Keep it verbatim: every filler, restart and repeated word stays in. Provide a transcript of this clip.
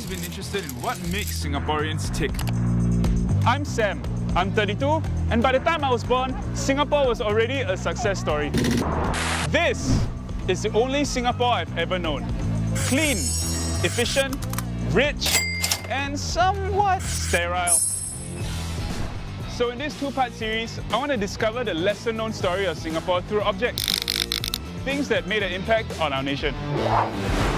always been interested in what makes Singaporeans tick. I'm Sam. I'm thirty-two, and by the time I was born, Singapore was already a success story. This is the only Singapore I've ever known. Clean, efficient, rich, and somewhat sterile. So in this two-part series, I want to discover the lesser-known story of Singapore through objects. Things that made an impact on our nation.